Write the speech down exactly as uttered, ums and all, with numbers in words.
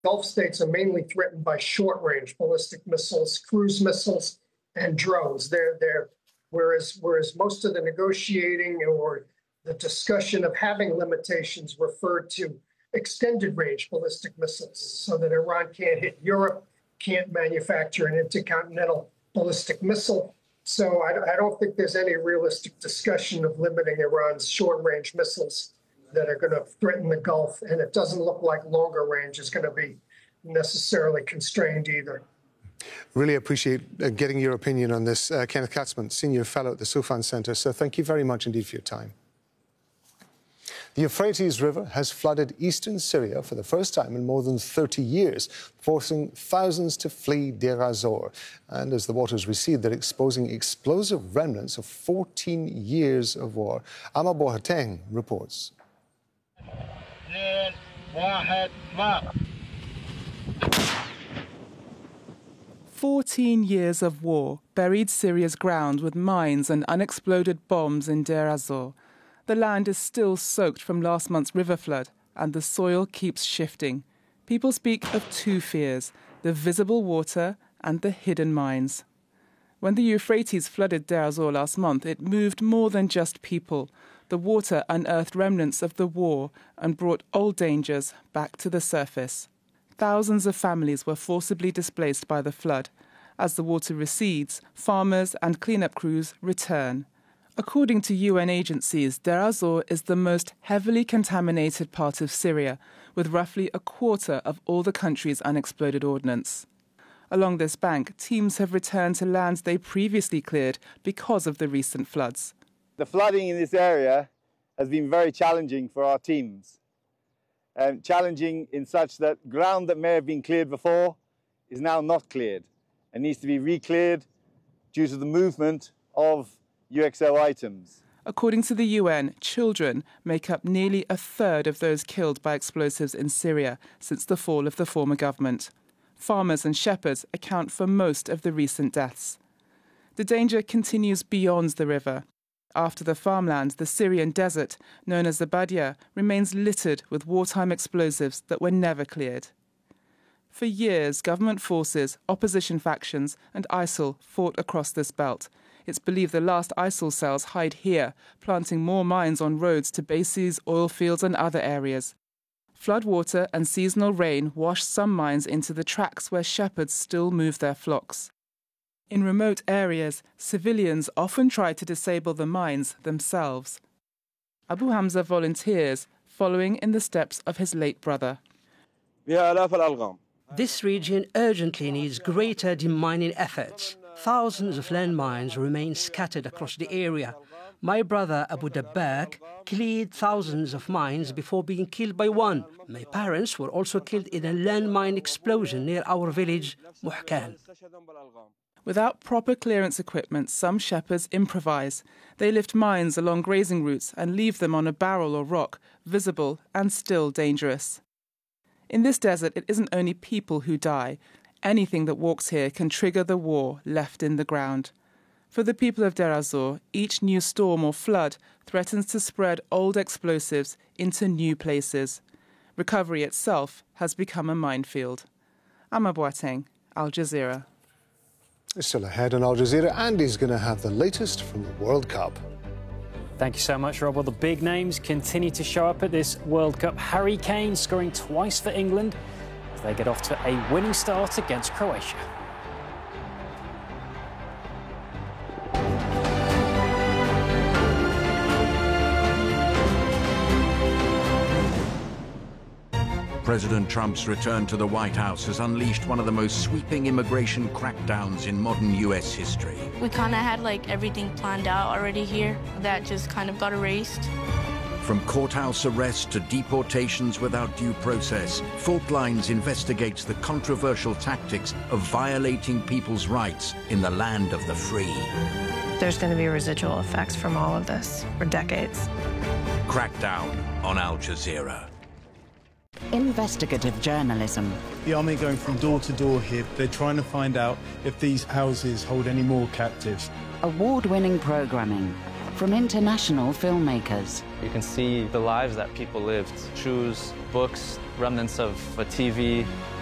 Gulf states are mainly threatened by short-range ballistic missiles, cruise missiles, and drones. They're, they're, whereas, whereas most of the negotiating or the discussion of having limitations referred to extended-range ballistic missiles so that Iran can't hit Europe, can't manufacture an intercontinental ballistic missile. So I, I don't think there's any realistic discussion of limiting Iran's short-range missiles that are going to threaten the Gulf. And it doesn't look like longer range is going to be necessarily constrained either. Really appreciate uh, getting your opinion on this. Uh, Kenneth Katzman, Senior Fellow at the Soufan Center. So thank you very much indeed for your time. The Euphrates River has flooded eastern Syria for the first time in more than thirty years, forcing thousands to flee Deir ez-Zor. And as the waters recede, they're exposing explosive remnants of fourteen years of war. Ama Boateng reports. Fourteen years of war buried Syria's ground with mines and unexploded bombs in Deir ez-Zor. The land is still soaked from last month's river flood, and the soil keeps shifting. People speak of two fears, the visible water and the hidden mines. When the Euphrates flooded Deir ez-Zor last month, it moved more than just people. The water unearthed remnants of the war and brought old dangers back to the surface. Thousands of families were forcibly displaced by the flood. As the water recedes, farmers and cleanup crews return. According to U N agencies, Deir ez-Zor is the most heavily contaminated part of Syria, with roughly a quarter of all the country's unexploded ordnance. Along this bank, teams have returned to lands they previously cleared because of the recent floods. The flooding in this area has been very challenging for our teams. Um, challenging in such that ground that may have been cleared before is now not cleared and needs to be re-cleared due to the movement of U X O items. According to the U N, children make up nearly a third of those killed by explosives in Syria since the fall of the former government. Farmers and shepherds account for most of the recent deaths. The danger continues beyond the river. After the farmland, the Syrian desert, known as the Badia, remains littered with wartime explosives that were never cleared. For years, government forces, opposition factions and ISIL fought across this belt. It's believed the last ISIL cells hide here, planting more mines on roads to bases, oil fields and other areas. Floodwater and seasonal rain wash some mines into the tracks where shepherds still move their flocks. In remote areas, civilians often try to disable the mines themselves. Abu Hamza volunteers, following in the steps of his late brother. This region urgently needs greater demining efforts. Thousands of landmines remain scattered across the area. My brother Abu Dabbak cleared thousands of mines before being killed by one. My parents were also killed in a landmine explosion near our village, Muhkan. Without proper clearance equipment, some shepherds improvise. They lift mines along grazing routes and leave them on a barrel or rock, visible and still dangerous. In this desert, it isn't only people who die. Anything that walks here can trigger the war left in the ground. For the people of Deir ez-Zor, each new storm or flood threatens to spread old explosives into new places. Recovery itself has become a minefield. Ama Boateng, Al Jazeera. Still ahead on Al Jazeera, Andy's going to have the latest from the World Cup. Thank you so much, Rob. Well, the big names continue to show up at this World Cup. Harry Kane scoring twice for England as they get off to a winning start against Croatia. President Trump's return to the White House has unleashed one of the most sweeping immigration crackdowns in modern U S history. We kind of had like everything planned out already here. That just kind of got erased. From courthouse arrests to deportations without due process, Fault Lines investigates the controversial tactics of violating people's rights in the land of the free. There's going to be residual effects from all of this for decades. Crackdown on Al Jazeera. Investigative journalism. The army going from door to door here. They're trying to find out if these houses hold any more captives. Award-winning programming from international filmmakers. You can see the lives that people lived, shoes, books, remnants of a T V,